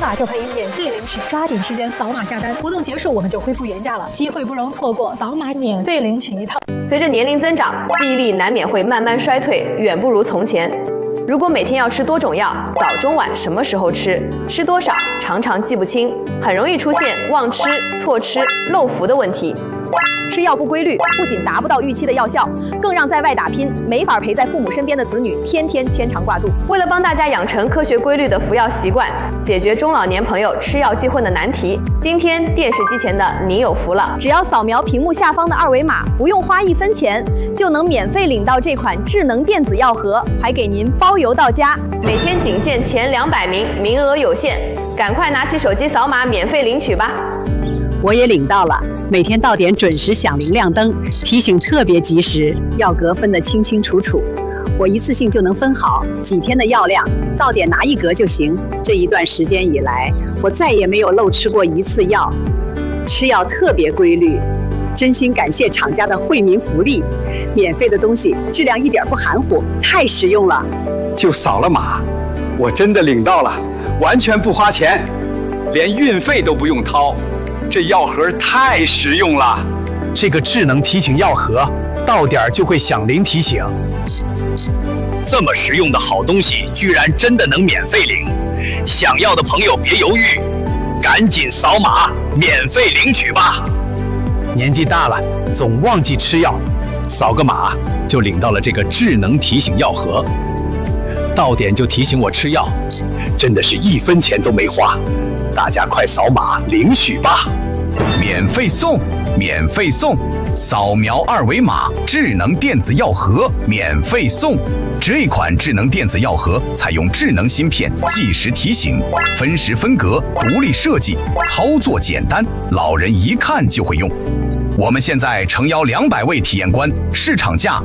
码就可以免费领取，抓紧时间扫码下单，活动结束我们就恢复原价了，机会不容错过，扫码免费领取一套。 随着年龄增长，记忆力难免会慢慢衰退，远不如从前。如果每天要吃多种药，早中晚什么时候吃，吃多少，常常记不清，很容易出现忘吃、错吃、漏服的问题。 吃药不规律，不仅达不到预期的药效，更让在外打拼、没法陪在父母身边的子女天天牵肠挂肚。 为了帮大家养成科学规律的服药习惯，解决中老年朋友吃药记混的难题，今天电视机前的你有福了！ 只要扫描屏幕下方的二维码，不用花1分钱，就能免费领到这款智能电子药盒，还给您包邮到家。 每天仅限前200名，名额有限，赶快拿起手机扫码免费领取吧！ 我也领到了，每天到点准时响铃亮灯，提醒特别及时，药格分得清清楚楚，我一次性就能分好几天的药量，到点拿1格就行。这一段时间以来，我再也没有漏吃过1次药，吃药特别规律。真心感谢厂家的惠民福利，免费的东西质量一点不含糊，太实用了。 就扫了码，我真的领到了，完全不花钱，连运费都不用掏。这药盒太实用了， 这个智能提醒药盒，到点就会响铃提醒。 这么实用的好东西，居然真的能免费领！想要的朋友别犹豫，赶紧扫码免费领取吧。 年纪大了，总忘记吃药，扫个码就领到了这个智能提醒药盒，到点就提醒我吃药，真的是1分钱都没花。大家快扫码领取吧！ 免费送，免费送！扫描2维码，智能电子药盒免费送。这款智能电子药盒采用智能芯片，计时提醒，分时分格，独立设计，操作简单，老人一看就会用。我们现在诚邀200位体验官，市场价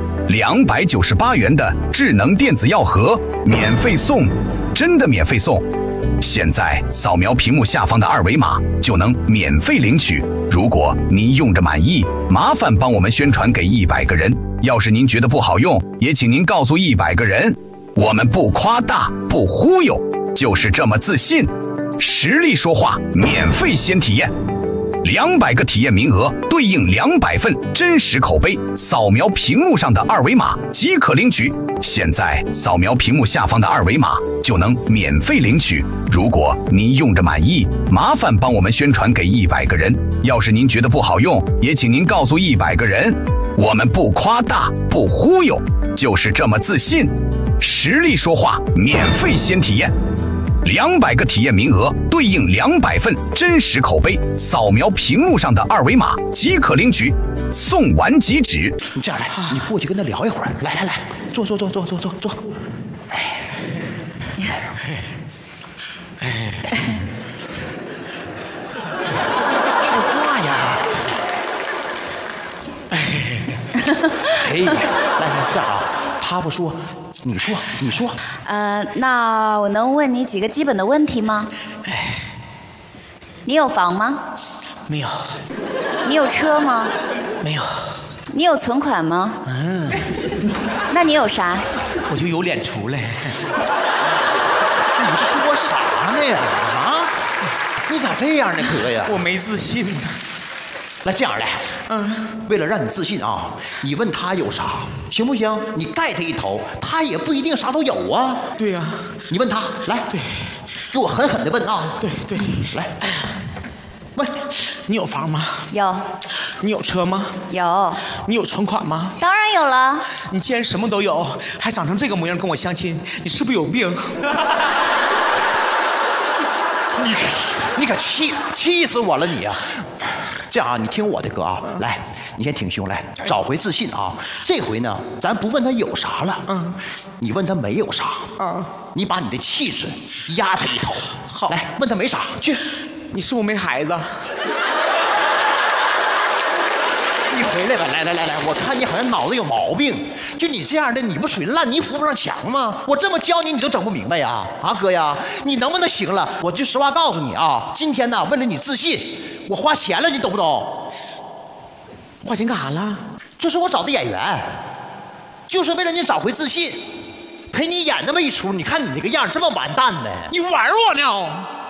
298元的智能电子药盒免费送，真的免费送！现在扫描屏幕下方的2维码就能免费领取。如果您用着满意，麻烦帮我们宣传给100个人。要是您觉得不好用，也请您告诉100个人。我们不夸大，不忽悠，就是这么自信。实力说话，免费先体验。200个体验名额对应200份真实口碑，扫描屏幕上的2维码即可领取。现在扫描屏幕下方的2维码就能免费领取。如果您用着满意，麻烦帮我们宣传给100个人。要是您觉得不好用，也请您告诉100个人。我们不夸大，不忽悠，就是这么自信。实力说话，免费先体验。200个体验名额对应200份真实口碑，扫描屏幕上的2维码即可领取，送完即止。 你这样来，你过去跟他聊一会儿。来，坐。说话呀！哎呀，来，这样啊，他不说。你说。 那我能问你几个基本的问题吗？你有房吗？ 没有。 你有车吗？ 没有。 你有存款吗？那你有啥？ 我就有脸出来。你说啥呢？啊？你咋这样呢，哥呀？ 我没自信呢。 来，这样来，为了让你自信啊，你问他有啥，行不行？你盖他一头，他也不一定啥都有啊。 对呀， 你问他，来，对，给我狠狠的问啊。 对， 来，问， 你有房吗？ 有。 你有车吗？ 有。 你有存款吗？ 当然有了。 你既然什么都有，还长成这个模样跟我相亲，你是不是有病？ 你可气死我了你啊！这样啊，你听我的歌啊，来，你先挺胸来，找回自信啊。这回呢，咱不问他有啥了，你问他没有啥，你把你的气质压他一头。 好， 来问他没啥，去。 你是不是没孩子？ 你回来吧，来，我看你好像脑子有毛病。就你这样的，你不属于烂泥扶不上墙吗？我这么教你，你都整不明白呀？啊，哥呀，你能不能行了？我就实话告诉你啊，今天呢，为了你自信，我花钱了，你懂不懂？ 花钱干啥了？ 这是我找的演员，就是为了你找回自信，陪你演那么一出。你看你那个样，这么完蛋呢？ 你玩我呢？